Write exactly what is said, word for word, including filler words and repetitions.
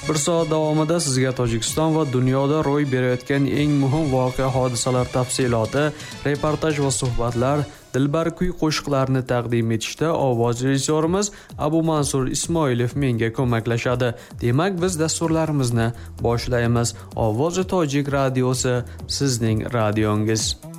Bir soat davomida sizga Tojikiston va dunyoda ro'y berayotgan eng muhim voqea hodisalar tafsiloti, reportaj va suhbatlar, dilbar kuy qo'shiqlarni taqdim etishda ovoz rejissyorimiz Abu Mansur Ismoilov menga ko'maklashadi. Demak, biz dasturlarimizni boshlaymiz. Ovozi Tojik radiosi sizning radiongiz.